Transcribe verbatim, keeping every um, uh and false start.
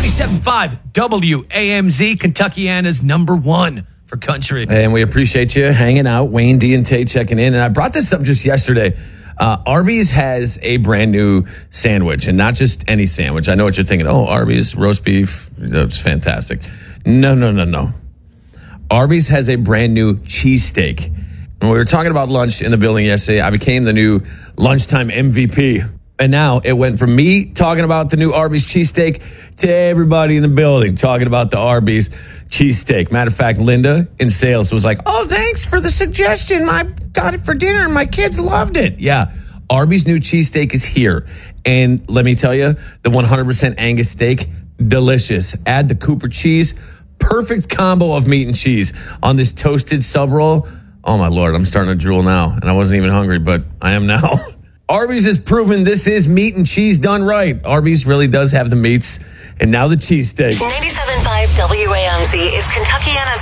ninety-seven point five W A M Z, Kentuckiana's number one for country. And we appreciate you hanging out. Wayne, D, and Tay checking in. And I brought this up just yesterday. Uh, Arby's has a brand new sandwich, and not just any sandwich. I know what you're thinking. Oh, Arby's, roast beef. That's fantastic. No, no, no, no. Arby's has a brand new cheesesteak. And we were talking about lunch in the building yesterday. I became the new lunchtime M V P. And now it went from me talking about the new Arby's cheesesteak to everybody in the building talking about the Arby's cheesesteak. Matter of fact, Linda in sales was like, oh, thanks for the suggestion. I got it for dinner and my kids loved it. Yeah, Arby's new cheesesteak is here. And let me tell you, the one hundred percent Angus steak, delicious. Add the Cooper cheese, perfect combo of meat and cheese on this toasted sub roll. Oh, my Lord, I'm starting to drool now. And I wasn't even hungry, but I am now. Arby's has proven this is meat and cheese done right. Arby's really does have the meats, and now the cheesesteak. ninety-seven point five W A M Z is Kentuckiana's